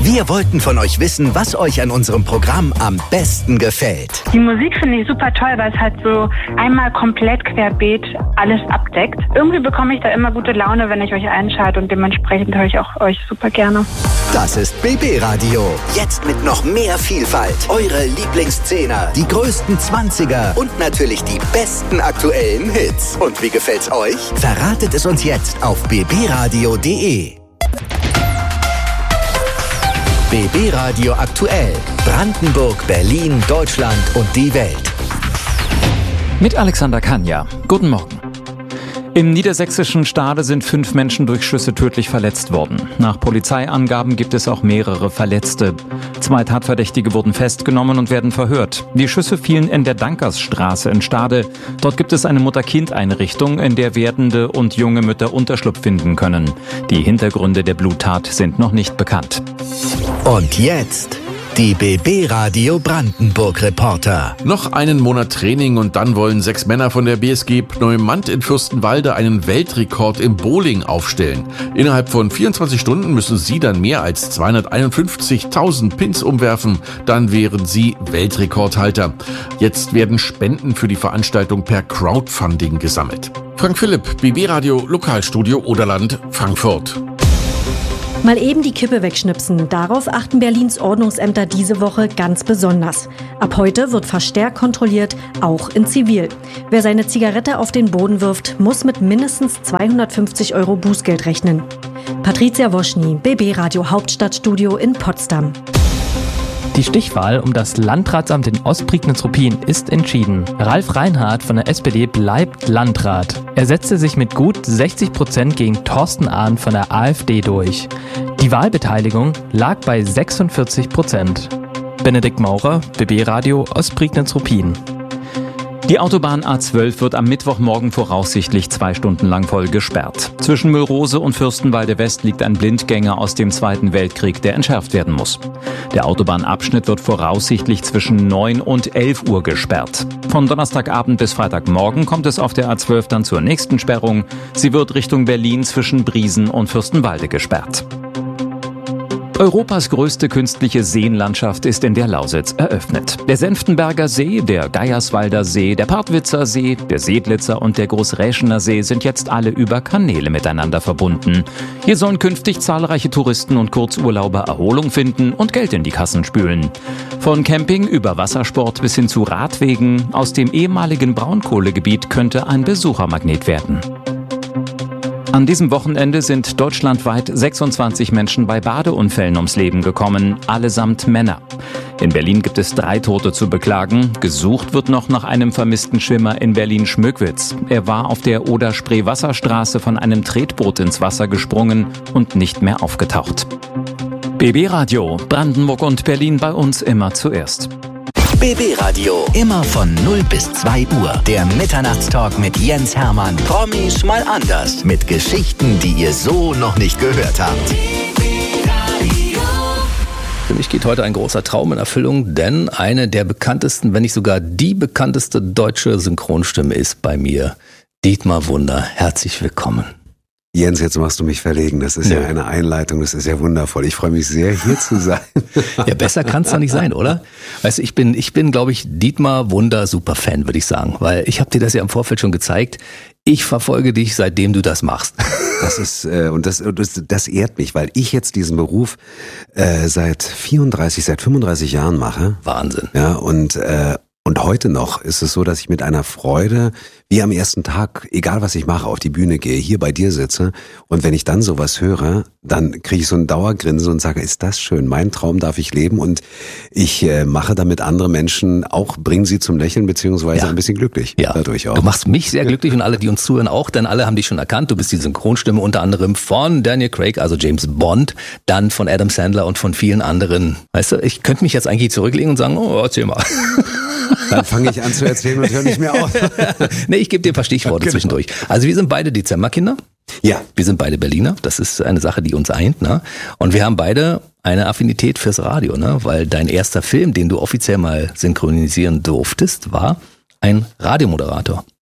Wir wollten von euch wissen, was euch an unserem Programm am besten gefällt. Die Musik finde ich super toll, weil es halt so einmal komplett querbeet alles abdeckt. Irgendwie bekomme ich da immer gute Laune, wenn ich euch einschalte und dementsprechend höre ich auch euch super gerne. Das ist BB Radio. Jetzt mit noch mehr Vielfalt. Eure Lieblingsszehner, die größten 20er und natürlich die besten aktuellen Hits. Und wie gefällt's euch? Verratet es uns jetzt auf bbradio.de. BB Radio aktuell. Brandenburg, Berlin, Deutschland und die Welt. Mit Alexander Kanja. Guten Morgen. Im niedersächsischen Stade sind 5 Menschen durch Schüsse tödlich verletzt worden. Nach Polizeiangaben gibt es auch mehrere Verletzte. 2 Tatverdächtige wurden festgenommen und werden verhört. Die Schüsse fielen in der Dankersstraße in Stade. Dort gibt es eine Mutter-Kind-Einrichtung, in der werdende und junge Mütter Unterschlupf finden können. Die Hintergründe der Bluttat sind noch nicht bekannt. Und jetzt die BB Radio Brandenburg Reporter. Noch einen Monat Training und dann wollen 6 Männer von der BSG Pneumant in Fürstenwalde einen Weltrekord im Bowling aufstellen. Innerhalb von 24 Stunden müssen sie dann mehr als 251.000 Pins umwerfen. Dann wären sie Weltrekordhalter. Jetzt werden Spenden für die Veranstaltung per Crowdfunding gesammelt. Frank Philipp, BB Radio Lokalstudio Oderland, Frankfurt. Mal eben die Kippe wegschnipsen. Darauf achten Berlins Ordnungsämter diese Woche ganz besonders. Ab heute wird verstärkt kontrolliert, auch in Zivil. Wer seine Zigarette auf den Boden wirft, muss mit mindestens 250 € Bußgeld rechnen. Patricia Woschny, BB Radio Hauptstadtstudio in Potsdam. Die Stichwahl um das Landratsamt in Ostprignitz-Ruppin ist entschieden. Ralf Reinhardt von der SPD bleibt Landrat. Er setzte sich mit gut 60% gegen Thorsten Ahn von der AfD durch. Die Wahlbeteiligung lag bei 46%. Benedikt Maurer, BB Radio Ostprignitz-Ruppin. Die Autobahn A12 wird am Mittwochmorgen voraussichtlich 2 Stunden lang voll gesperrt. Zwischen Müllrose und Fürstenwalde West liegt ein Blindgänger aus dem Zweiten Weltkrieg, der entschärft werden muss. Der Autobahnabschnitt wird voraussichtlich zwischen 9 und 11 Uhr gesperrt. Von Donnerstagabend bis Freitagmorgen kommt es auf der A12 dann zur nächsten Sperrung. Sie wird Richtung Berlin zwischen Briesen und Fürstenwalde gesperrt. Europas größte künstliche Seenlandschaft ist in der Lausitz eröffnet. Der Senftenberger See, der Geierswalder See, der Partwitzer See, der Seedlitzer und der Großräschener See sind jetzt alle über Kanäle miteinander verbunden. Hier sollen künftig zahlreiche Touristen und Kurzurlauber Erholung finden und Geld in die Kassen spülen. Von Camping über Wassersport bis hin zu Radwegen aus dem ehemaligen Braunkohlegebiet könnte ein Besuchermagnet werden. An diesem Wochenende sind deutschlandweit 26 Menschen bei Badeunfällen ums Leben gekommen, allesamt Männer. In Berlin gibt es 3 Tote zu beklagen. Gesucht wird noch nach einem vermissten Schwimmer in Berlin-Schmöckwitz. Er war auf der Oder-Spree-Wasserstraße von einem Tretboot ins Wasser gesprungen und nicht mehr aufgetaucht. BB Radio, Brandenburg und Berlin bei uns immer zuerst. BB Radio, immer von 0 bis 2 Uhr. Der Mitternachtstalk mit Jens Hermann. Promis mal anders. Mit Geschichten, die ihr so noch nicht gehört habt. Für mich geht heute ein großer Traum in Erfüllung, denn eine der bekanntesten, wenn nicht sogar die bekannteste deutsche Synchronstimme ist bei mir. Dietmar Wunder, herzlich willkommen. Jens, jetzt machst du mich verlegen. Das ist ja eine Einleitung, das ist ja wundervoll. Ich freue mich sehr, hier zu sein. Ja, besser kann es doch nicht sein, oder? Weißt du, ich bin, glaube ich, Dietmar Wunder Superfan, würde ich sagen. Weil ich habe dir das ja im Vorfeld schon gezeigt. Ich verfolge dich, seitdem du das machst. Das ist das ehrt mich, weil ich jetzt diesen Beruf seit 35 Jahren mache. Wahnsinn. Ja, und heute noch ist es so, dass ich mit einer Freude, wie am ersten Tag, egal was ich mache, auf die Bühne gehe, hier bei dir sitze und wenn ich dann sowas höre, dann kriege ich so ein Dauergrinsen und sage, ist das schön, mein Traum darf ich leben und ich mache damit andere Menschen auch, bringen sie zum Lächeln beziehungsweise ein bisschen glücklich. Ja, dadurch auch. Du machst mich sehr glücklich und alle, die uns zuhören auch, denn alle haben dich schon erkannt. Du bist die Synchronstimme unter anderem von Daniel Craig, also James Bond, dann von Adam Sandler und von vielen anderen. Weißt du, ich könnte mich jetzt eigentlich zurücklegen und sagen, oh, erzähl mal. Dann fange ich an zu erzählen und höre nicht mehr auf. Nee, ich gebe dir ein paar Stichworte zwischendurch. Also wir sind beide Dezemberkinder. Ja. Wir sind beide Berliner. Das ist eine Sache, die uns eint. Ne? Und wir haben beide eine Affinität fürs Radio, ne? Weil dein erster Film, den du offiziell mal synchronisieren durftest, war ein Radiomoderator.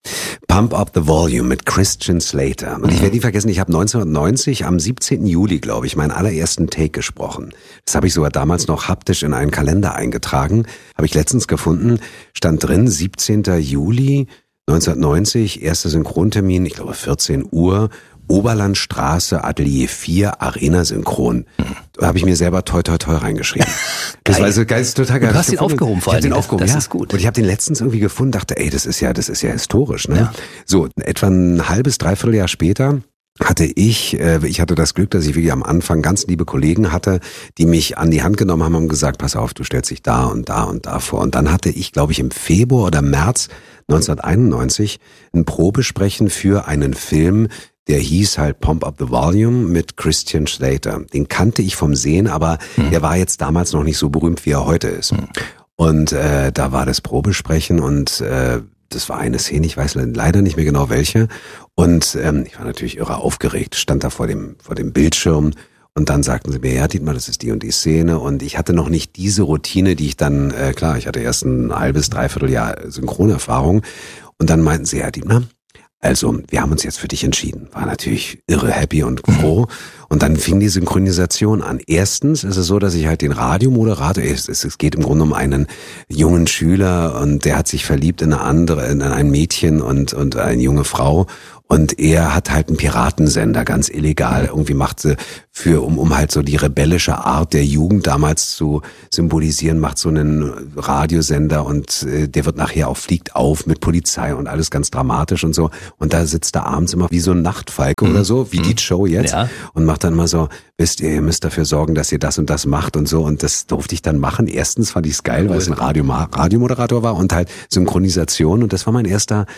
Pump Up the Volume mit Christian Slater. Und ich werde nie vergessen, ich habe 1990 am 17. Juli, glaube ich, meinen allerersten Take gesprochen. Das habe ich sogar damals noch haptisch in einen Kalender eingetragen. Habe ich letztens gefunden, stand drin, 17. Juli 1990, erster Synchrontermin, ich glaube 14 Uhr, Oberlandstraße, Atelier 4, Arena Synchron. Da habe ich mir selber toi toi toi reingeschrieben. Das war so geil, total geil. Du hast ihn aufgehoben vor allem. Ich habe den aufgehoben, das ja. ist gut. Und ich habe den letztens irgendwie gefunden, dachte, ey, das ist ja historisch, ne? Ja. So, etwa ein halbes, dreiviertel Jahr später hatte ich hatte das Glück, dass ich wirklich am Anfang ganz liebe Kollegen hatte, die mich an die Hand genommen haben und gesagt, pass auf, du stellst dich da und da und da vor. Und dann hatte ich, glaube ich, im Februar oder März 1991 ein Probesprechen für einen Film, der hieß halt Pump Up the Volume mit Christian Slater. Den kannte ich vom Sehen, aber der war jetzt damals noch nicht so berühmt, wie er heute ist. Und da war das Probesprechen und das war eine Szene, ich weiß leider nicht mehr genau welche. Und ich war natürlich irre aufgeregt, stand da vor dem Bildschirm. Und dann sagten sie mir, ja, Dietmar, das ist die und die Szene. Und ich hatte noch nicht diese Routine, die ich dann, ich hatte erst ein halbes, dreiviertel Jahr Synchronerfahrung. Und dann meinten sie, ja, Dietmar, also wir haben uns jetzt für dich entschieden. War natürlich irre happy und froh. Und dann fing die Synchronisation an. Erstens ist es so, dass ich halt den Radiomoderator, es geht im Grunde um einen jungen Schüler und der hat sich verliebt in ein Mädchen und eine junge Frau. Und er hat halt einen Piratensender, ganz illegal, irgendwie machte um halt so die rebellische Art der Jugend damals zu symbolisieren, macht so einen Radiosender und der wird nachher auch, fliegt auf mit Polizei und alles ganz dramatisch und so. Und da sitzt er abends immer wie so ein Nachtfalke oder so, wie die Show jetzt, und macht dann immer so, wisst ihr müsst dafür sorgen, dass ihr das und das macht und so. Und das durfte ich dann machen. Erstens fand ich es geil, weil es ein Radiomoderator war und halt Synchronisation. Und das war mein erster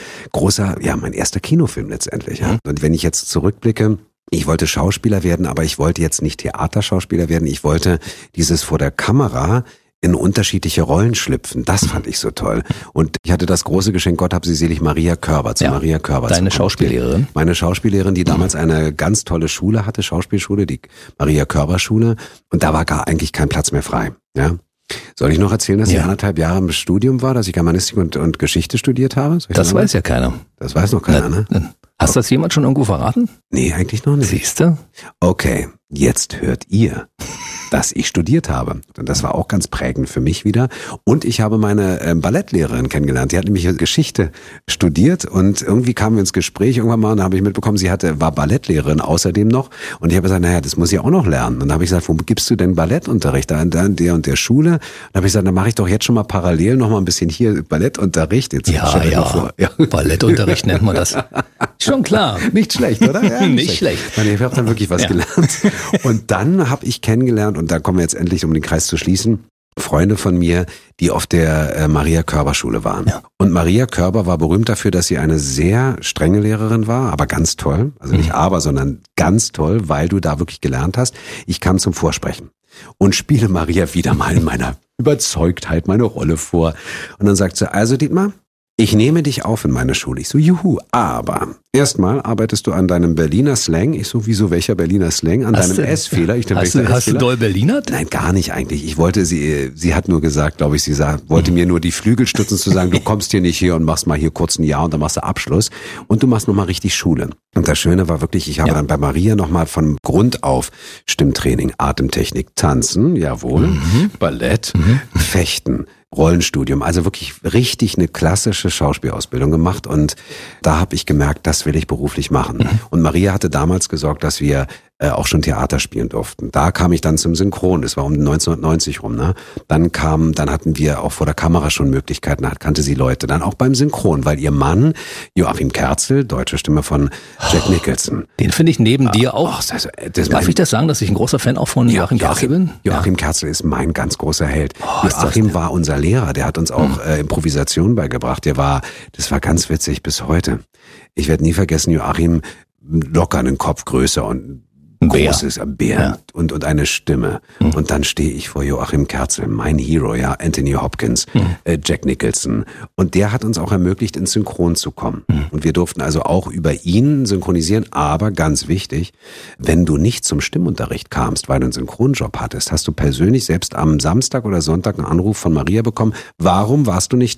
Kinofilm letztendlich. Ja. Und wenn ich jetzt zurückblicke, ich wollte Schauspieler werden, aber ich wollte jetzt nicht Theaterschauspieler werden. Ich wollte dieses vor der Kamera in unterschiedliche Rollen schlüpfen. Das fand ich so toll. Und ich hatte das große Geschenk, Gott hab sie selig, Maria Körber. Deine Schauspiellehrerin? Meine Schauspiellehrerin, die damals eine ganz tolle Schule hatte, Schauspielschule, die Maria Körber Schule. Und da war gar eigentlich kein Platz mehr frei. Ja. Soll ich noch erzählen, dass ich 1,5 Jahre im Studium war, dass ich Germanistik und Geschichte studiert habe? Das weiß ja keiner. Das weiß noch keiner, ne? Hast du das jemand schon irgendwo verraten? Nee, eigentlich noch nicht. Siehste? Okay, jetzt hört ihr, dass ich studiert habe. Und das war auch ganz prägend für mich wieder. Und ich habe meine Ballettlehrerin kennengelernt. Die hat nämlich Geschichte studiert und irgendwie kamen wir ins Gespräch irgendwann mal und da habe ich mitbekommen, sie war Ballettlehrerin außerdem noch. Und ich habe gesagt, naja, das muss ich auch noch lernen. Und dann habe ich gesagt, wo gibst du denn Ballettunterricht? Da in der und der Schule. Und dann habe ich gesagt, dann mache ich doch jetzt schon mal parallel noch mal ein bisschen hier Ballettunterricht. Jetzt ja. Ballettunterricht nennt man das. Schon klar. Nicht schlecht, oder? Ja, nicht schlecht. Ich habe dann wirklich was gelernt. Und dann habe ich kennengelernt, und da kommen wir jetzt endlich, um den Kreis zu schließen, Freunde von mir, die auf der Maria Körber Schule waren. Ja. Und Maria Körber war berühmt dafür, dass sie eine sehr strenge Lehrerin war, aber ganz toll. Also nicht sondern ganz toll, weil du da wirklich gelernt hast. Ich kam zum Vorsprechen und spiele Maria wieder mal in meiner Überzeugtheit meine Rolle vor. Und dann sagt sie, also Dietmar, ich nehme dich auf in meine Schule. Ich so, juhu, aber erstmal arbeitest du an deinem Berliner Slang. Ich so, wieso, welcher Berliner Slang? An deinem S-Fehler. Hast du doll Berlinert? Nein, gar nicht eigentlich. Ich wollte sie hat nur gesagt, glaube ich, wollte mir nur die Flügel stützen zu sagen, du kommst hier nicht hier und machst mal hier kurz ein Jahr und dann machst du Abschluss und du machst nochmal richtig Schule. Und das Schöne war wirklich, ich habe dann bei Maria nochmal von Grund auf Stimmtraining, Atemtechnik, Tanzen, jawohl, Ballett, Fechten, Rollenstudium, also wirklich richtig eine klassische Schauspielausbildung gemacht und da habe ich gemerkt, das will ich beruflich machen. Und Maria hatte damals gesorgt, dass wir auch schon Theater spielen durften. Da kam ich dann zum Synchron, das war um 1990 rum, ne? Dann hatten wir auch vor der Kamera schon Möglichkeiten, kannte sie Leute, dann auch beim Synchron, weil ihr Mann, Joachim Kerzel, deutsche Stimme von Jack Nicholson. Den finde ich neben dir auch. Darf ich das sagen, dass ich ein großer Fan auch von Joachim Kerzel bin? Joachim Kerzel ist mein ganz großer Held. Joachim war unser Lehrer, der hat uns auch Improvisation beigebracht. Das war ganz witzig bis heute. Ich werde nie vergessen, Joachim locker einen Kopf größer und großes Bär und eine Stimme. Und dann stehe ich vor Joachim Kerzel, mein Hero, Anthony Hopkins, Jack Nicholson. Und der hat uns auch ermöglicht, ins Synchron zu kommen. Und wir durften also auch über ihn synchronisieren. Aber ganz wichtig, wenn du nicht zum Stimmunterricht kamst, weil du einen Synchronjob hattest, hast du persönlich selbst am Samstag oder Sonntag einen Anruf von Maria bekommen. Warum warst du nicht da?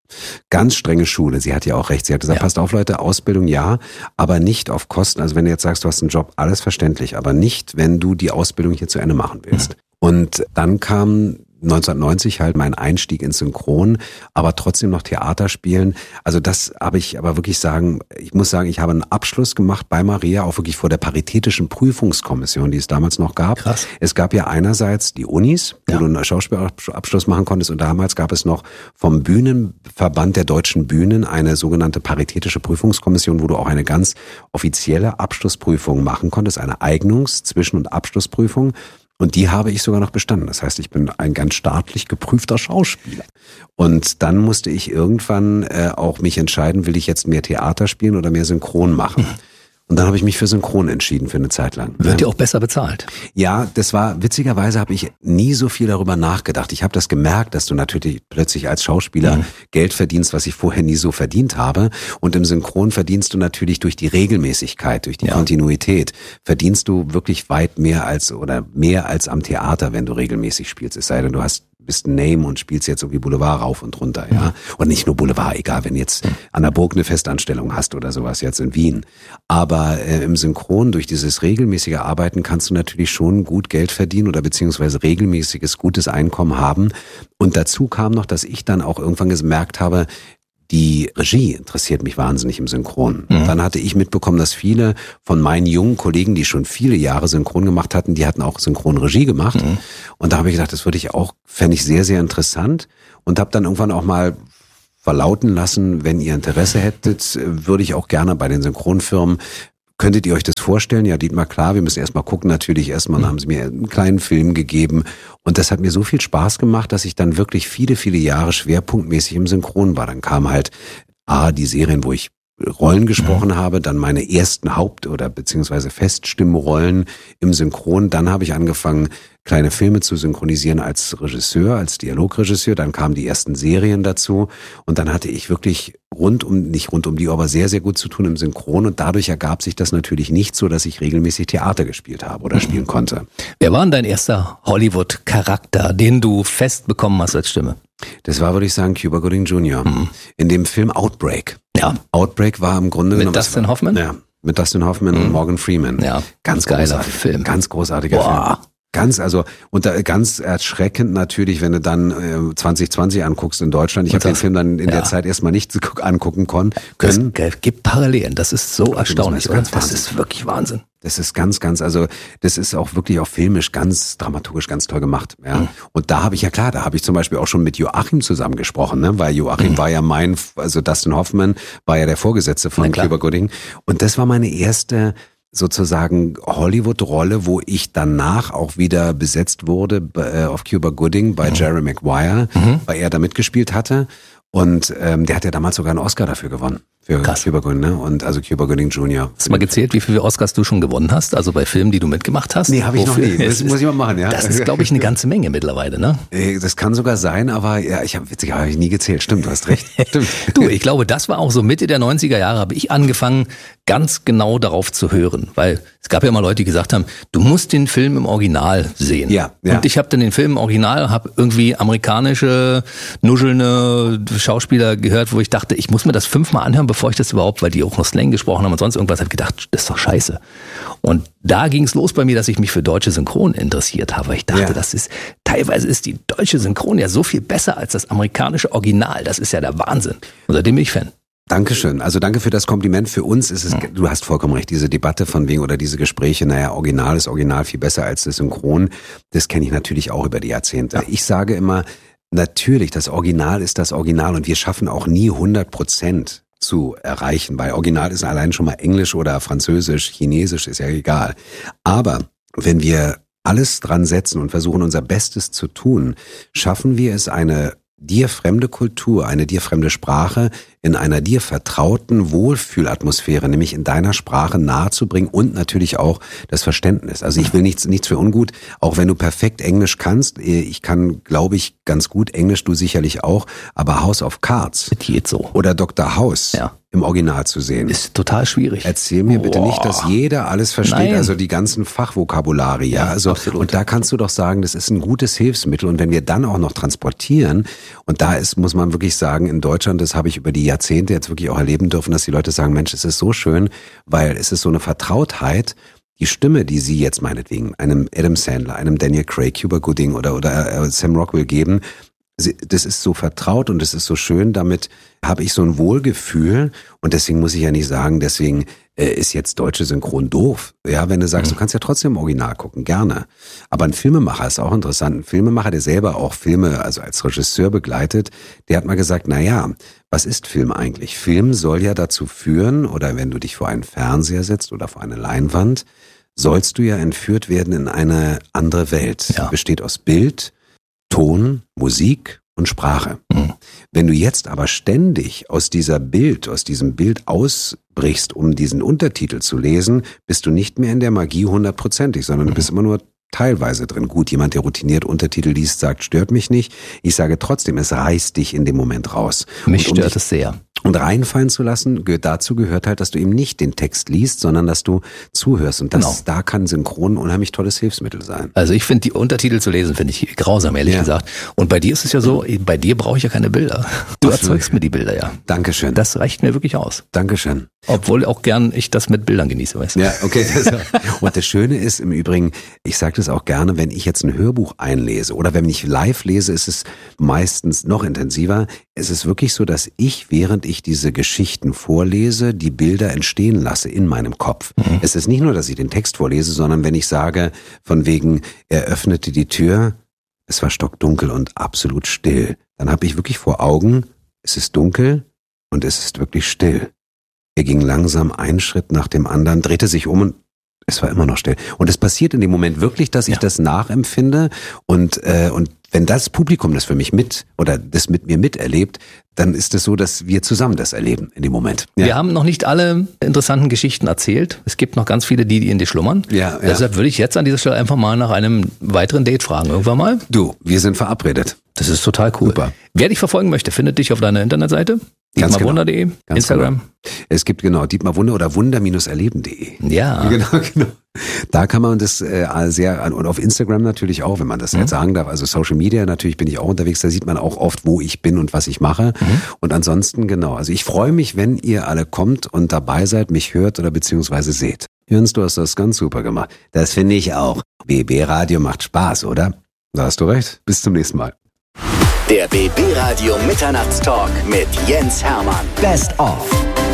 Ganz strenge Schule. Sie hat ja auch recht. Sie hat gesagt, passt auf Leute, Ausbildung ja, aber nicht auf Kosten. Also wenn du jetzt sagst, du hast einen Job, alles verständlich, aber nicht, wenn du die Ausbildung hier zu Ende machen willst. Und dann kam 1990 halt mein Einstieg ins Synchron, aber trotzdem noch Theater spielen. Also das habe ich aber wirklich sagen, ich muss sagen, ich habe einen Abschluss gemacht bei Maria, auch wirklich vor der paritätischen Prüfungskommission, die es damals noch gab. Krass. Es gab ja einerseits die Unis, wo du einen Schauspielabschluss machen konntest, und damals gab es noch vom Bühnenverband der deutschen Bühnen eine sogenannte paritätische Prüfungskommission, wo du auch eine ganz offizielle Abschlussprüfung machen konntest, eine Eignungs-, Zwischen- und Abschlussprüfung. Und die habe ich sogar noch bestanden. Das heißt, ich bin ein ganz staatlich geprüfter Schauspieler. Und dann musste ich irgendwann auch mich entscheiden, will ich jetzt mehr Theater spielen oder mehr Synchron machen? Und dann habe ich mich für Synchron entschieden für eine Zeit lang. Wird ja auch besser bezahlt. Ja, das war, witzigerweise habe ich nie so viel darüber nachgedacht. Ich habe das gemerkt, dass du natürlich plötzlich als Schauspieler Geld verdienst, was ich vorher nie so verdient habe. Und im Synchron verdienst du natürlich durch die Regelmäßigkeit, durch die Kontinuität, verdienst du wirklich weit mehr als am Theater, wenn du regelmäßig spielst. Es sei denn, du bist ein Name und spielst jetzt irgendwie Boulevard rauf und runter, ja. Und nicht nur Boulevard, egal, wenn jetzt an der Burg eine Festanstellung hast oder sowas jetzt in Wien. Aber im Synchron, durch dieses regelmäßige Arbeiten, kannst du natürlich schon gut Geld verdienen oder beziehungsweise regelmäßiges, gutes Einkommen haben. Und dazu kam noch, dass ich dann auch irgendwann gemerkt habe, die Regie interessiert mich wahnsinnig im Synchron. Dann hatte ich mitbekommen, dass viele von meinen jungen Kollegen, die schon viele Jahre Synchron gemacht hatten, die hatten auch Synchronregie gemacht. Und da habe ich gedacht, das fände ich sehr, sehr interessant. Und habe dann irgendwann auch mal verlauten lassen, wenn ihr Interesse hättet, würde ich auch gerne bei den Synchronfirmen. Könntet ihr euch das vorstellen? Ja, Dietmar, klar, wir müssen erstmal gucken. Natürlich erstmal haben sie mir einen kleinen Film gegeben. Und das hat mir so viel Spaß gemacht, dass ich dann wirklich viele, viele Jahre schwerpunktmäßig im Synchron war. Dann kam halt die Serien, wo ich Rollen gesprochen habe, dann meine ersten beziehungsweise Feststimmrollen im Synchron. Dann habe ich angefangen, kleine Filme zu synchronisieren als Regisseur, als Dialogregisseur. Dann kamen die ersten Serien dazu. Und dann hatte ich wirklich nicht rund um die Uhr, aber sehr, sehr gut zu tun im Synchron. Und dadurch ergab sich das natürlich nicht so, dass ich regelmäßig Theater gespielt habe oder spielen konnte. Wer war denn dein erster Hollywood-Charakter, den du fest bekommen hast als Stimme? Das war, würde ich sagen, Cuba Gooding Jr. In dem Film Outbreak. Ja. Outbreak war im Grunde genommen... Mit Dustin Hoffman? Ja, mit Dustin Hoffman und Morgan Freeman. Ja, ganz geiler Film. Ganz großartiger Film. Ganz erschreckend natürlich, wenn du dann 2020 anguckst in Deutschland. Ich habe den Film dann in der Zeit erstmal nicht angucken können. Es gibt Parallelen, das ist so erstaunlich, oder? Das ist wirklich Wahnsinn. Das ist das ist auch wirklich auch filmisch ganz dramaturgisch ganz toll gemacht. Ja. Und da habe ich zum Beispiel auch schon mit Joachim zusammen gesprochen, ne? Weil Joachim war ja Dustin Hoffman war ja der Vorgesetzte von Cuba Gooding. Und das war meine erste sozusagen Hollywood-Rolle, wo ich danach auch wieder besetzt wurde auf Cuba Gooding bei Jerry Maguire, weil er da mitgespielt hatte. Und der hat ja damals sogar einen Oscar dafür gewonnen. Für Cuba Gooding, ne? Und also Cuba Gooding Jr. Hast du mal gezählt, wie viele Oscars du schon gewonnen hast? Also bei Filmen, die du mitgemacht hast? Nee, habe ich noch nie. Das muss ich mal machen, ja. Das ist, glaube ich, eine ganze Menge mittlerweile, ne? Das kann sogar sein, aber ja, habe ich nie gezählt. Stimmt, du hast recht. Stimmt. Du, ich glaube, das war auch so Mitte der 90er Jahre, habe ich angefangen, ganz genau darauf zu hören. Weil es gab ja mal Leute, die gesagt haben, du musst den Film im Original sehen. Ja. Und ich habe dann den Film im Original, habe irgendwie amerikanische, nuschelnde Schauspieler gehört, wo ich dachte, ich muss mir das 5-mal anhören, bevor ich das überhaupt, weil die auch noch Slang gesprochen haben und sonst irgendwas, habe gedacht, das ist doch scheiße. Und da ging es los bei mir, dass ich mich für deutsche Synchron interessiert habe. Ich dachte, teilweise ist die deutsche Synchron ja so viel besser als das amerikanische Original. Das ist ja der Wahnsinn. Und seitdem bin ich Fan. Dankeschön. Also danke für das Kompliment. Für uns ist es, du hast vollkommen recht, diese Debatte von wegen oder diese Gespräche, Original ist Original viel besser als das Synchron. Das kenne ich natürlich auch über die Jahrzehnte. Ja. Ich sage immer, natürlich, das Original ist das Original und wir schaffen auch nie 100% zu erreichen, weil Original ist allein schon mal Englisch oder Französisch, Chinesisch, ist ja egal. Aber wenn wir alles dran setzen und versuchen, unser Bestes zu tun, schaffen wir es, eine dir fremde Kultur, eine dir fremde Sprache in einer dir vertrauten Wohlfühlatmosphäre, nämlich in deiner Sprache nahezubringen und natürlich auch das Verständnis. Also ich will nichts für ungut, auch wenn du perfekt Englisch kannst. Ich kann, glaube ich, ganz gut Englisch, du sicherlich auch, aber House of Cards geht so. Oder Dr. House im Original zu sehen. Ist total schwierig. Erzähl mir bitte nicht, dass jeder alles versteht, Nein. also die ganzen Fachvokabulare, ja. Also, absolut. und da kannst du doch sagen, das ist ein gutes Hilfsmittel. Und wenn wir dann auch noch transportieren, und da ist, muss man wirklich sagen, in Deutschland, das habe ich über die Jahrzehnte jetzt wirklich auch erleben dürfen, dass die Leute sagen, Mensch, es ist so schön, weil es ist so eine Vertrautheit. Die Stimme, die Sie jetzt meinetwegen einem Adam Sandler, einem Daniel Craig, Cuba Gooding oder Sam Rockwell geben, das ist so vertraut und es ist so schön, damit habe ich so ein Wohlgefühl und deswegen muss ich ja nicht sagen, deswegen ist jetzt deutsche Synchron doof. Ja, wenn du sagst, du kannst ja trotzdem im Original gucken, gerne. Aber ein Filmemacher ist auch interessant. Ein Filmemacher, der selber auch Filme, also als Regisseur begleitet, der hat mal gesagt, was ist Film eigentlich? Film soll ja dazu führen, oder wenn du dich vor einen Fernseher setzt oder vor eine Leinwand, sollst du ja entführt werden in eine andere Welt. Ja. Besteht aus Bild, Ton, Musik und Sprache. Wenn du jetzt aber ständig aus diesem Bild ausbrichst, um diesen Untertitel zu lesen, bist du nicht mehr in der Magie 100%, sondern du bist immer nur teilweise drin. Gut, jemand, der routiniert Untertitel liest, sagt, stört mich nicht. Ich sage trotzdem, es reißt dich in dem Moment raus. Mich stört es sehr. Und reinfallen zu lassen, dazu gehört halt, dass du eben nicht den Text liest, sondern dass du zuhörst. Und da kann Synchron ein unheimlich tolles Hilfsmittel sein. Also ich finde, die Untertitel zu lesen, finde ich grausam, ehrlich gesagt. Und bei dir ist es ja so, bei dir brauche ich ja keine Bilder. Du erzeugst mir die Bilder, ja. Dankeschön. Das reicht mir wirklich aus. Dankeschön. Obwohl auch gern ich das mit Bildern genieße, weißt du? Ja, okay. Und das Schöne ist im Übrigen, ich sage das auch gerne, wenn ich jetzt ein Hörbuch einlese oder wenn ich live lese, ist es meistens noch intensiver. Es ist wirklich so, dass ich, während ich diese Geschichten vorlese, die Bilder entstehen lasse in meinem Kopf. Es ist nicht nur, dass ich den Text vorlese, sondern wenn ich sage, von wegen, er öffnete die Tür, es war stockdunkel und absolut still, dann habe ich wirklich vor Augen, es ist dunkel und es ist wirklich still. Er ging langsam einen Schritt nach dem anderen, drehte sich um und es war immer noch still. Und es passiert in dem Moment wirklich, dass ich das nachempfinde und wenn das Publikum das für mich das mit mir miterlebt, dann ist es so, dass wir zusammen das erleben in dem Moment. Ja. Wir haben noch nicht alle interessanten Geschichten erzählt. Es gibt noch ganz viele, die in dir schlummern. Ja. Deshalb würde ich jetzt an dieser Stelle einfach mal nach einem weiteren Date fragen. Irgendwann mal. Du, wir sind verabredet. Das ist total cool. Super. Wer dich verfolgen möchte, findet dich auf deiner Internetseite. dietmarwunder.de, Instagram. Genau. Es gibt Dietmar Wunder oder wunder-erleben.de. Ja. Genau. Da kann man das und auf Instagram natürlich auch, wenn man das jetzt sagen darf. Also Social Media, natürlich bin ich auch unterwegs, da sieht man auch oft, wo ich bin und was ich mache. Und ansonsten, also ich freue mich, wenn ihr alle kommt und dabei seid, mich hört oder beziehungsweise seht. Jens, du hast das ganz super gemacht. Das finde ich auch. BB Radio macht Spaß, oder? Da hast du recht. Bis zum nächsten Mal. Der BB Radio Mitternachtstalk mit Jens Hermann. Best of.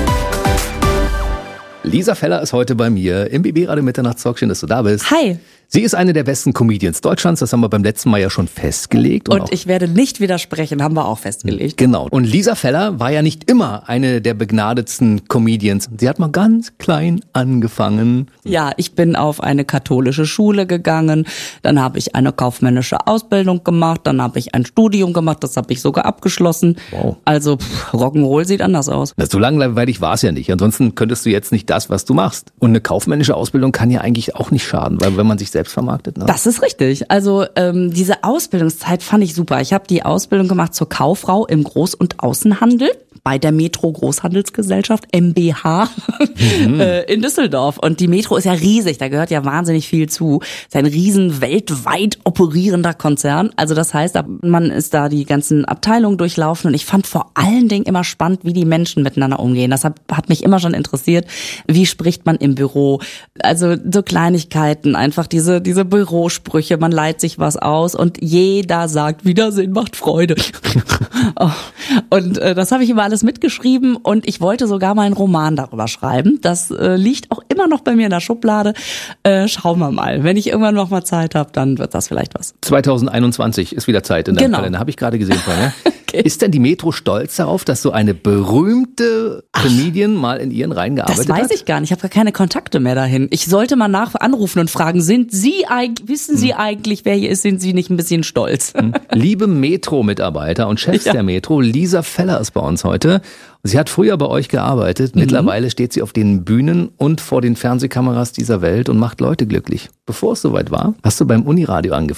Lisa Feller ist heute bei mir im BB Radio Mitternachtstalk. Schön, dass du da bist. Hi. Sie ist eine der besten Comedians Deutschlands, das haben wir beim letzten Mal ja schon festgelegt. Und ich werde nicht widersprechen, haben wir auch festgelegt. Genau. Und Lisa Feller war ja nicht immer eine der begnadetsten Comedians. Sie hat mal ganz klein angefangen. Ja, ich bin auf eine katholische Schule gegangen, dann habe ich eine kaufmännische Ausbildung gemacht, dann habe ich ein Studium gemacht, das habe ich sogar abgeschlossen. Wow. Also Rock'n'Roll sieht anders aus. So langweilig war es ja nicht. Ansonsten könntest du jetzt nicht das, was du machst. Und eine kaufmännische Ausbildung kann ja eigentlich auch nicht schaden, weil wenn man sich selbst vermarktet. Ne? Das ist richtig. Also diese Ausbildungszeit fand ich super. Ich habe die Ausbildung gemacht zur Kauffrau im Groß- und Außenhandel bei der Metro Großhandelsgesellschaft MBH in Düsseldorf. Und die Metro ist ja riesig, da gehört ja wahnsinnig viel zu. Ist ein riesen weltweit operierender Konzern. Also das heißt, man ist da die ganzen Abteilungen durchlaufen und ich fand vor allen Dingen immer spannend, wie die Menschen miteinander umgehen. Das hat mich immer schon interessiert. Wie spricht man im Büro? Also so Kleinigkeiten, einfach diese Bürosprüche, man leiht sich was aus und jeder sagt, Wiedersehen macht Freude. Und das habe ich immer alles mitgeschrieben und ich wollte sogar mal einen Roman darüber schreiben. Das liegt auch immer noch bei mir in der Schublade. Schauen wir mal. Wenn ich irgendwann noch mal Zeit habe, dann wird das vielleicht was. 2021 ist wieder Zeit in deinem Kalender. Habe ich gerade gesehen vorher. Okay. Ist denn die Metro stolz darauf, dass so eine berühmte Comedian mal in ihren Reihen gearbeitet hat? Das weiß ich gar nicht. Ich habe gar keine Kontakte mehr dahin. Ich sollte mal anrufen und fragen, wissen Sie eigentlich, wer hier ist? Sind Sie nicht ein bisschen stolz? Liebe Metro-Mitarbeiter und Chefs der Metro, Lisa Feller ist bei uns heute. Sie hat früher bei euch gearbeitet. Mittlerweile steht sie auf den Bühnen und vor den Fernsehkameras dieser Welt und macht Leute glücklich. Bevor es soweit war, hast du beim Uniradio angefangen.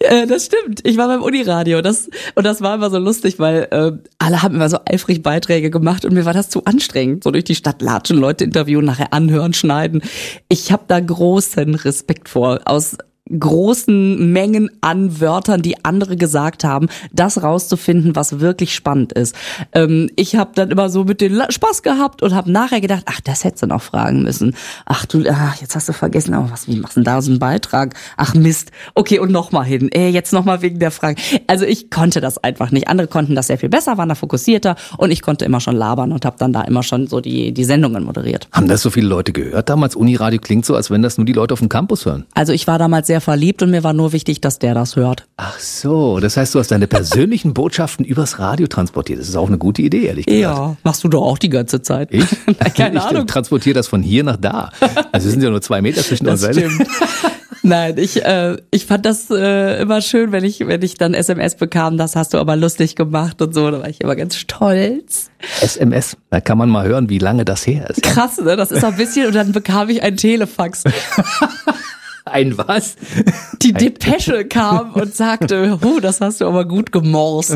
Das stimmt. Ich war beim Uniradio. Das war immer so lustig, weil alle haben immer so eifrig Beiträge gemacht und mir war das zu anstrengend. So durch die Stadt latschen, Leute interviewen, nachher anhören, schneiden. Ich habe da großen Respekt vor. Aus großen Mengen an Wörtern, die andere gesagt haben, das rauszufinden, was wirklich spannend ist. Ich habe dann immer so mit denen Spaß gehabt und habe nachher gedacht, ach, das hättest du noch fragen müssen. Jetzt hast du vergessen, aber wie machst du denn da so einen Beitrag? Ach Mist. Okay, und nochmal hin. Jetzt nochmal wegen der Frage. Also ich konnte das einfach nicht. Andere konnten das sehr viel besser, waren da fokussierter und ich konnte immer schon labern und habe dann da immer schon so die Sendungen moderiert. Haben das so viele Leute gehört damals? Uniradio klingt so, als wenn das nur die Leute auf dem Campus hören. Also ich war damals sehr verliebt und mir war nur wichtig, dass der das hört. Ach so, das heißt, du hast deine persönlichen Botschaften übers Radio transportiert. Das ist auch eine gute Idee, ehrlich gesagt. Ja, machst du doch auch die ganze Zeit. Ich? Keine Ahnung. Ich transportiere das von hier nach da. Also es sind ja nur 2 Meter zwischen uns. Das stimmt. Nein, ich fand das immer schön, wenn ich dann SMS bekam, das hast du aber lustig gemacht und so, da war ich immer ganz stolz. SMS, da kann man mal hören, wie lange das her ist. Krass, ne? Das ist ein bisschen, und dann bekam ich ein Telefax. Ein was? Die Depesche kam und sagte, das hast du aber gut gemorst.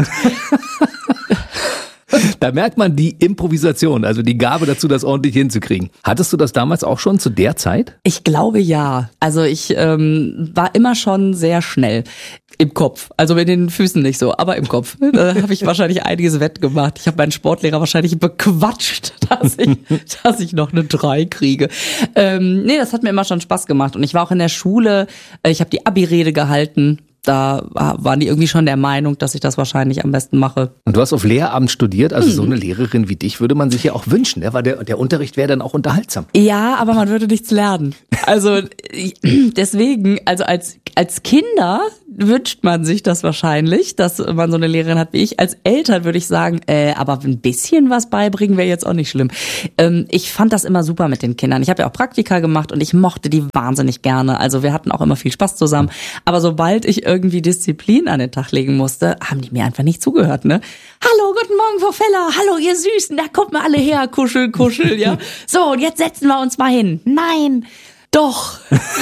Da merkt man die Improvisation, also die Gabe dazu, das ordentlich hinzukriegen. Hattest du das damals auch schon zu der Zeit? Ich glaube ja. Also ich war immer schon sehr schnell im Kopf. Also mit den Füßen nicht so, aber im Kopf. Da habe ich wahrscheinlich einiges wettgemacht. Ich habe meinen Sportlehrer wahrscheinlich bequatscht, dass ich noch eine 3 kriege. Nee, das hat mir immer schon Spaß gemacht. Und ich war auch in der Schule, ich habe die Abi-Rede gehalten. Da waren die irgendwie schon der Meinung, dass ich das wahrscheinlich am besten mache. Und du hast auf Lehramt studiert, also so eine Lehrerin wie dich würde man sich ja auch wünschen, ne? Weil der Unterricht wäre dann auch unterhaltsam. Ja, aber man würde nichts lernen. Also deswegen, also als Kinder wünscht man sich das wahrscheinlich, dass man so eine Lehrerin hat wie ich. Als Eltern würde ich sagen, aber ein bisschen was beibringen wäre jetzt auch nicht schlimm. Ich fand das immer super mit den Kindern. Ich habe ja auch Praktika gemacht und ich mochte die wahnsinnig gerne. Also wir hatten auch immer viel Spaß zusammen. Aber sobald ich irgendwie Disziplin an den Tag legen musste, haben die mir einfach nicht zugehört, ne? Hallo, guten Morgen, Frau Feller. Hallo, ihr Süßen. Da kommt mal alle her. Kuschel, kuschel, ja? So, und jetzt setzen wir uns mal hin. Nein. Doch.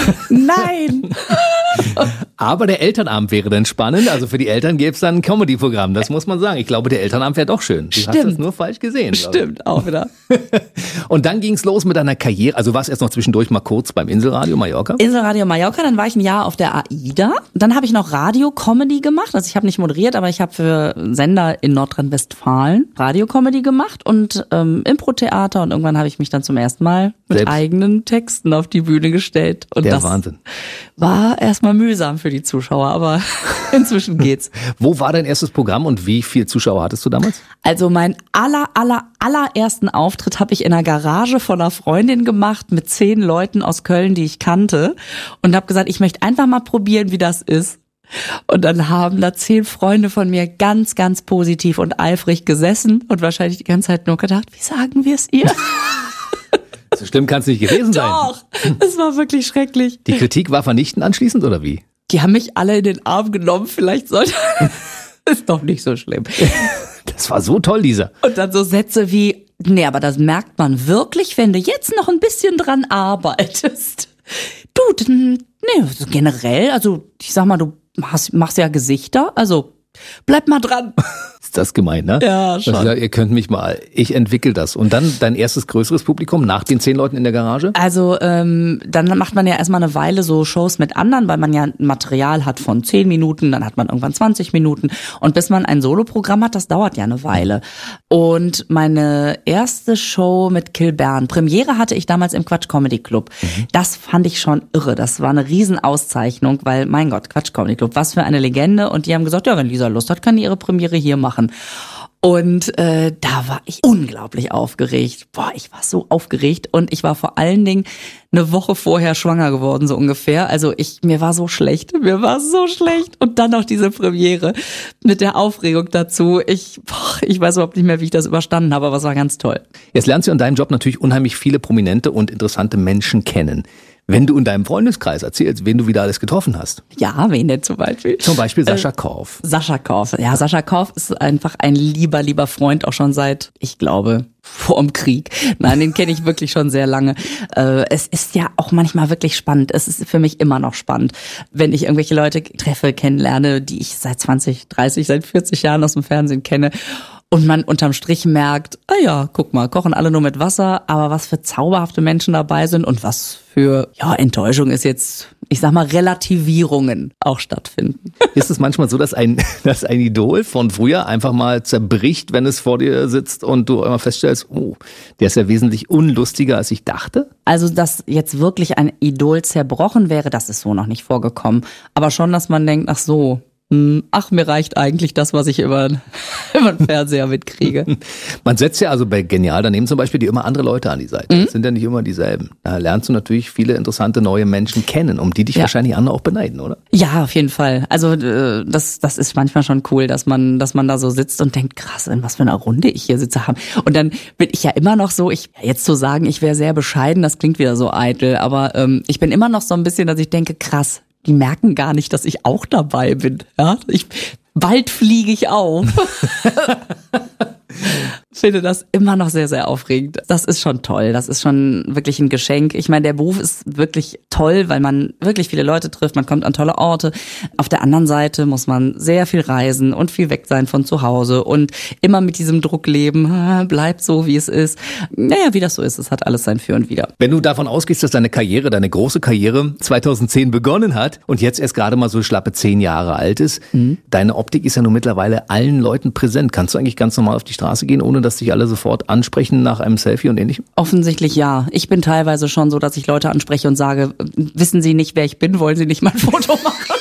Nein. Aber der Elternabend wäre dann spannend. Also für die Eltern gäbe es dann ein Comedy-Programm. Das muss man sagen. Ich glaube, der Elternabend wäre doch schön. Du hast das nur falsch gesehen. Stimmt, auch wieder. Und dann ging es los mit deiner Karriere. Also warst erst noch zwischendurch mal kurz beim Inselradio Mallorca? Inselradio Mallorca, dann war ich ein Jahr auf der AIDA. Dann habe ich noch Radio-Comedy gemacht. Also ich habe nicht moderiert, aber ich habe für Sender in Nordrhein-Westfalen Radio-Comedy gemacht und Impro-Theater. Und irgendwann habe ich mich dann zum ersten Mal mit eigenen Texten auf die Bühne gestellt. Und der das Wahnsinn. War erstmal mühsam für die Zuschauer, aber inzwischen geht's. Wo war dein erstes Programm und wie viele Zuschauer hattest du damals? Also mein allerersten Auftritt habe ich in einer Garage von einer Freundin gemacht mit 10 Leuten aus Köln, die ich kannte, und habe gesagt, ich möchte einfach mal probieren, wie das ist. Und dann haben da 10 Freunde von mir ganz, ganz positiv und eifrig gesessen und wahrscheinlich die ganze Zeit nur gedacht, wie sagen wir es ihr? So schlimm kann es nicht gewesen sein. Doch, es war wirklich schrecklich. Die Kritik war vernichtend anschließend oder wie? Die haben mich alle in den Arm genommen, vielleicht sollte... Ist doch nicht so schlimm. Das war so toll, Lisa. Und dann so Sätze wie, nee, aber das merkt man wirklich, wenn du jetzt noch ein bisschen dran arbeitest. Du, nee, generell, also ich sag mal, du machst ja Gesichter, also bleib mal dran. Ist das gemein, ne? Ja, schon. Also, ihr könnt mich mal, ich entwickle das. Und dann dein erstes größeres Publikum nach den 10 Leuten in der Garage? Also dann macht man ja erstmal eine Weile so Shows mit anderen, weil man ja ein Material hat von 10 Minuten, dann hat man irgendwann 20 Minuten. Und bis man ein Soloprogramm hat, das dauert ja eine Weile. Und meine erste Show mit Kill Bern, Premiere hatte ich damals im Quatsch Comedy Club. Das fand ich schon irre. Das war eine Riesenauszeichnung, weil, mein Gott, Quatsch Comedy Club, was für eine Legende. Und die haben gesagt, ja, wenn Lisa Lust hat, kann die ihre Premiere hier machen. Und da war ich unglaublich aufgeregt. Boah, ich war so aufgeregt und ich war vor allen Dingen eine Woche vorher schwanger geworden, so ungefähr. Also mir war so schlecht. Und dann noch diese Premiere mit der Aufregung dazu. Ich weiß überhaupt nicht mehr, wie ich das überstanden habe, aber es war ganz toll. Jetzt lernst du in deinem Job natürlich unheimlich viele prominente und interessante Menschen kennen. Wenn du in deinem Freundeskreis erzählst, wen du wieder alles getroffen hast. Ja, wen denn zum Beispiel? Zum Beispiel Sascha Korf. Sascha Korf. Ja, Sascha Korf ist einfach ein lieber Freund, auch schon seit, ich glaube, vorm Krieg. Nein, den kenne ich wirklich schon sehr lange. Es ist ja auch manchmal wirklich spannend. Es ist für mich immer noch spannend, wenn ich irgendwelche Leute treffe, kennenlerne, die ich seit 20, 30, seit 40 Jahren aus dem Fernsehen kenne. Und man unterm Strich merkt, guck mal, kochen alle nur mit Wasser, aber was für zauberhafte Menschen dabei sind und was für Enttäuschung ist jetzt, ich sag mal, Relativierungen auch stattfinden. Ist es manchmal so, dass ein Idol von früher einfach mal zerbricht, wenn es vor dir sitzt und du immer feststellst, oh, der ist ja wesentlich unlustiger, als ich dachte? Also, dass jetzt wirklich ein Idol zerbrochen wäre, das ist so noch nicht vorgekommen. Aber schon, dass man denkt, ach so, mir reicht eigentlich das, was ich über den Fernseher mitkriege. Man setzt ja also bei Genial daneben zum Beispiel immer andere Leute an die Seite. Das sind ja nicht immer dieselben. Da lernst du natürlich viele interessante neue Menschen kennen, um die dich wahrscheinlich andere auch beneiden, oder? Ja, auf jeden Fall. Also das ist manchmal schon cool, dass man da so sitzt und denkt, krass, in was für einer Runde ich hier sitze haben. Und dann bin ich ja immer noch so, jetzt zu sagen, ich wäre sehr bescheiden, das klingt wieder so eitel, aber ich bin immer noch so ein bisschen, dass ich denke, krass, die merken gar nicht, dass ich auch dabei bin. Ja, bald fliege ich auf. Finde das immer noch sehr, sehr aufregend. Das ist schon toll. Das ist schon wirklich ein Geschenk. Ich meine, der Beruf ist wirklich toll, weil man wirklich viele Leute trifft. Man kommt an tolle Orte. Auf der anderen Seite muss man sehr viel reisen und viel weg sein von zu Hause und immer mit diesem Druck leben. Bleibt so, wie es ist. Naja, wie das so ist, es hat alles sein Für und Wider. Wenn du davon ausgehst, dass deine große Karriere 2010 begonnen hat und jetzt erst gerade mal so schlappe 10 Jahre alt ist, deine Optik ist ja nun mittlerweile allen Leuten präsent. Kannst du eigentlich ganz normal auf die Straße gehen, ohne dass dich alle sofort ansprechen nach einem Selfie und ähnlichem? Offensichtlich ja. Ich bin teilweise schon so, dass ich Leute anspreche und sage, wissen Sie nicht, wer ich bin? Wollen Sie nicht mal ein Foto machen?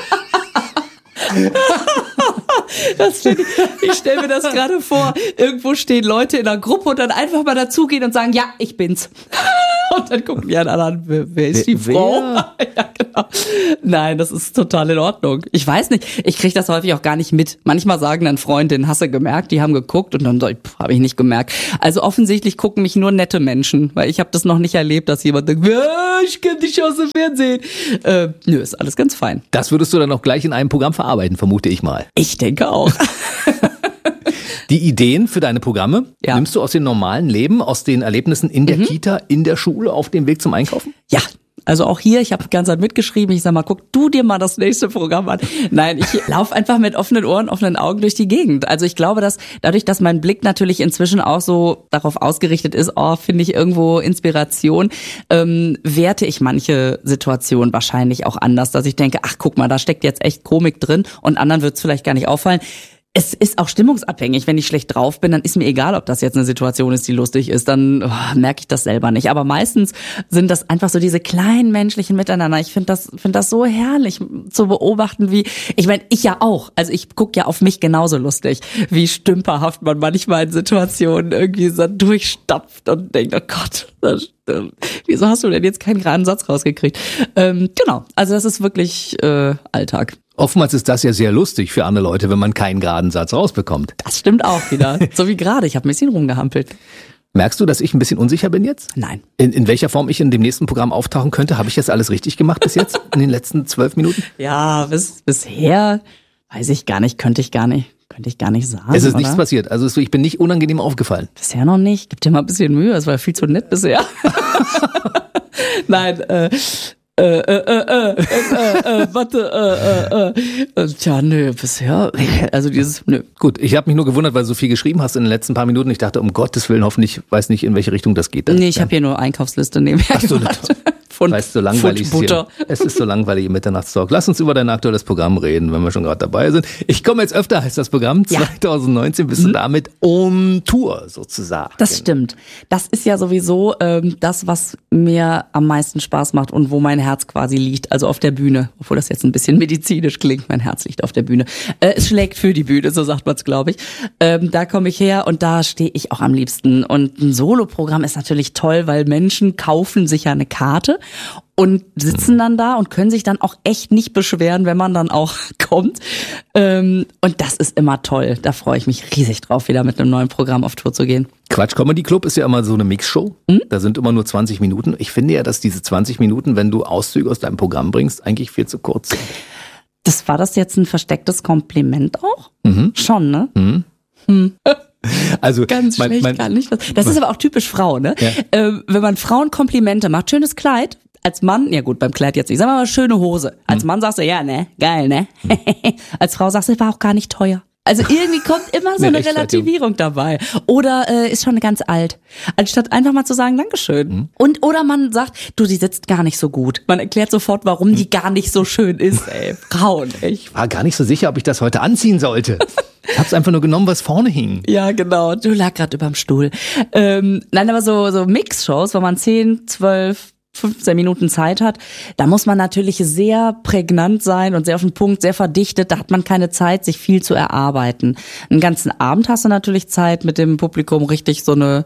Ich stelle mir das gerade vor. Irgendwo stehen Leute in einer Gruppe und dann einfach mal dazugehen und sagen, ja, ich bin's. Und dann gucken die anderen, wer ist die Frau? Ja, genau. Nein, das ist total in Ordnung. Ich weiß nicht, ich kriege das häufig auch gar nicht mit. Manchmal sagen dann Freundinnen, hast du gemerkt, die haben geguckt und dann habe ich nicht gemerkt. Also offensichtlich gucken mich nur nette Menschen, weil ich habe das noch nicht erlebt, dass jemand denkt, ich kenne dich aus dem Fernsehen. Nö, ist alles ganz fein. Das würdest du dann auch gleich in einem Programm verarbeiten, vermute ich mal. Ich denke auch. Die Ideen für deine Programme nimmst du aus dem normalen Leben, aus den Erlebnissen in der Kita, in der Schule, auf dem Weg zum Einkaufen? Ja. Also auch hier, ich habe die ganze Zeit mitgeschrieben, ich sag mal, guck du dir mal das nächste Programm an. Nein, ich laufe einfach mit offenen Ohren, offenen Augen durch die Gegend. Also ich glaube, dass dadurch, dass mein Blick natürlich inzwischen auch so darauf ausgerichtet ist, finde ich irgendwo Inspiration, werte ich manche Situationen wahrscheinlich auch anders, dass ich denke, ach guck mal, da steckt jetzt echt Komik drin und anderen wird es vielleicht gar nicht auffallen. Es ist auch stimmungsabhängig. Wenn ich schlecht drauf bin, dann ist mir egal, ob das jetzt eine Situation ist, die lustig ist. Dann merke ich das selber nicht. Aber meistens sind das einfach so diese kleinen menschlichen Miteinander. Ich finde das so herrlich zu beobachten, wie, ich meine, ich ja auch. Also ich gucke ja auf mich genauso lustig, wie stümperhaft man manchmal in Situationen irgendwie so durchstapft und denkt, oh Gott, wieso hast du denn jetzt keinen geraden Satz rausgekriegt? Genau, also das ist wirklich Alltag. Oftmals ist das ja sehr lustig für andere Leute, wenn man keinen geraden Satz rausbekommt. Das stimmt auch wieder. So wie gerade, ich habe ein bisschen rumgehampelt. Merkst du, dass ich ein bisschen unsicher bin jetzt? Nein. In welcher Form ich in dem nächsten Programm auftauchen könnte? Habe ich jetzt alles richtig gemacht bis jetzt in den letzten 12 Minuten? Ja, bisher weiß ich gar nicht, könnte ich gar nicht sagen. Es ist nichts passiert. Also ich bin nicht unangenehm aufgefallen. Bisher noch nicht. Gib dir mal ein bisschen Mühe. Es war viel zu nett bisher. Nein, Tja, nö, bisher, also nö. Gut, ich habe mich nur gewundert, weil du so viel geschrieben hast in den letzten paar Minuten. Ich dachte, um Gottes Willen, hoffentlich, weiß nicht, in welche Richtung das geht. Nee, ich habe hier nur Einkaufsliste nebenher gemacht. Weißt du, so langweilig ist es ist so langweilig im Mitternachtstalk. Lass uns über dein aktuelles Programm reden, wenn wir schon gerade dabei sind. Ich komme jetzt öfter, heißt das Programm. 2019 bist du damit on Tour sozusagen. Das stimmt. Das ist ja sowieso das, was mir am meisten Spaß macht und wo mein Herz quasi liegt, also auf der Bühne. Obwohl das jetzt ein bisschen medizinisch klingt, mein Herz liegt auf der Bühne. Es schlägt für die Bühne, so sagt man es, glaube ich. Da komme ich her und da stehe ich auch am liebsten. Und ein Soloprogramm ist natürlich toll, weil Menschen kaufen sich ja eine Karte und sitzen dann da und können sich dann auch echt nicht beschweren, wenn man dann auch kommt. Und das ist immer toll. Da freue ich mich riesig drauf, wieder mit einem neuen Programm auf Tour zu gehen. Quatsch Comedy Club ist ja immer so eine Mixshow. Da sind immer nur 20 Minuten. Ich finde ja, dass diese 20 Minuten, wenn du Auszüge aus deinem Programm bringst, eigentlich viel zu kurz sind. War das jetzt ein verstecktes Kompliment auch? Schon, ne? Also ganz schlecht gar nicht. Das ist aber auch typisch Frau, ne? Ja. Wenn man Frauen Komplimente macht, schönes Kleid. Als Mann, ja gut, beim Kleid jetzt nicht, sag mal schöne Hose. Als Mann sagst du, ja, ne, geil, ne? Als Frau sagst du, war auch gar nicht teuer. Also irgendwie kommt immer so eine Relativierung dabei. Oder ist schon ganz alt. Anstatt einfach mal zu sagen, Dankeschön. Oder man sagt, du, die sitzt gar nicht so gut. Man erklärt sofort, warum die gar nicht so schön ist, ey. Frauen, ey. Ich war gar nicht so sicher, ob ich das heute anziehen sollte. Ich hab's einfach nur genommen, was vorne hing. Ja, genau. Du lag gerade überm Stuhl. Nein, aber so Mix-Shows, wo man 10, 12, 15 Minuten Zeit hat, da muss man natürlich sehr prägnant sein und sehr auf den Punkt, sehr verdichtet. Da hat man keine Zeit, sich viel zu erarbeiten. Einen ganzen Abend hast du natürlich Zeit, mit dem Publikum richtig so eine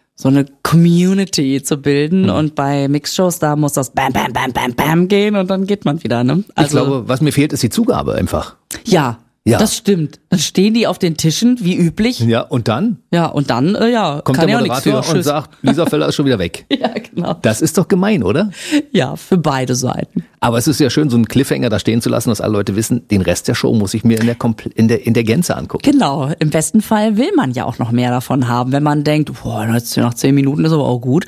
Community zu bilden. Und bei Mixshows, da muss das Bam, Bam, Bam, Bam, Bam gehen und dann geht man wieder, ne? Also, ich glaube, was mir fehlt, ist die Zugabe einfach. Ja. Das stimmt. Dann stehen die auf den Tischen, wie üblich. Ja, und dann? Ja, und dann, kommt kann der Moderator und sagt, Lisa Feller ist schon wieder weg. Ja, genau. Das ist doch gemein, oder? Ja, für beide Seiten. Aber es ist ja schön, so einen Cliffhanger da stehen zu lassen, dass alle Leute wissen, den Rest der Show muss ich mir in der Gänze angucken. Genau. Im besten Fall will man ja auch noch mehr davon haben. Wenn man denkt, nach 10 Minuten ist aber auch gut.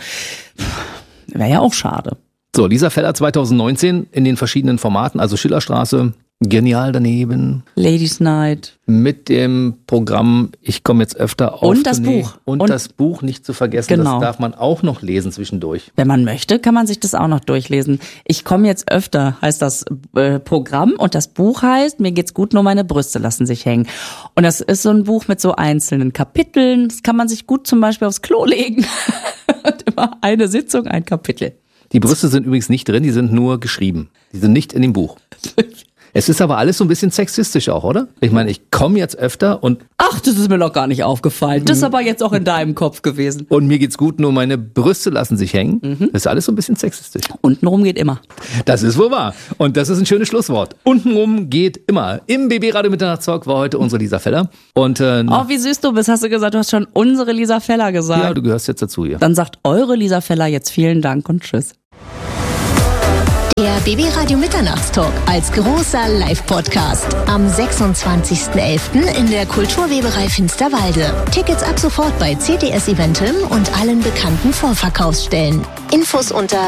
Wäre ja auch schade. So, Lisa Feller 2019 in den verschiedenen Formaten, also Schillerstraße, Genial daneben. Ladies Night. Mit dem Programm Ich komme jetzt öfter auf. Und das Buch. Und das Buch nicht zu vergessen. Genau. Das darf man auch noch lesen zwischendurch. Wenn man möchte, kann man sich das auch noch durchlesen. Ich komme jetzt öfter, heißt das Programm. Und das Buch heißt Mir geht's gut, nur meine Brüste lassen sich hängen. Und das ist so ein Buch mit so einzelnen Kapiteln. Das kann man sich gut zum Beispiel aufs Klo legen. Und immer eine Sitzung, ein Kapitel. Die Brüste sind übrigens nicht drin, die sind nur geschrieben. Die sind nicht in dem Buch. Es ist aber alles so ein bisschen sexistisch auch, oder? Ich meine, ich komme jetzt öfter und... Ach, das ist mir noch gar nicht aufgefallen. Das ist aber jetzt auch in deinem Kopf gewesen. Und mir geht's gut, nur meine Brüste lassen sich hängen. Das ist alles so ein bisschen sexistisch. Untenrum geht immer. Das ist wohl wahr. Und das ist ein schönes Schlusswort. Untenrum geht immer. Im BB-Radio Mitternachtstalk war heute unsere Lisa Feller. Und, wie süß du bist, hast du gesagt. Du hast schon unsere Lisa Feller gesagt. Ja, du gehörst jetzt dazu hier. Dann sagt eure Lisa Feller jetzt vielen Dank und tschüss. Der BB-Radio Mitternachtstalk als großer Live-Podcast am 26.11. in der Kulturweberei Finsterwalde. Tickets ab sofort bei CTS Eventim und allen bekannten Vorverkaufsstellen. Infos unter